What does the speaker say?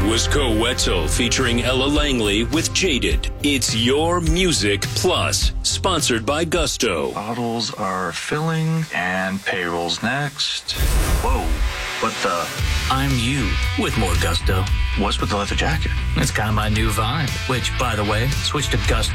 That was Coetzel featuring Ella Langley with Jaded. It's Your Music Plus, sponsored by Gusto. Bottles are filling and payroll's next. Whoa, what the? I'm you with more Gusto. What's with the leather jacket? It's kind of my new vibe, which, by the way, switch to Gusto.